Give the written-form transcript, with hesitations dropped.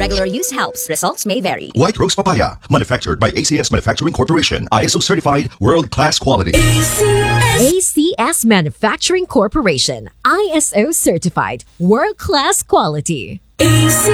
Regular use helps. Results may vary. White Rose Papaya, manufactured by ACS Manufacturing Corporation, ISO certified, world-class quality. ACS Manufacturing Corporation, ISO certified, world-class quality.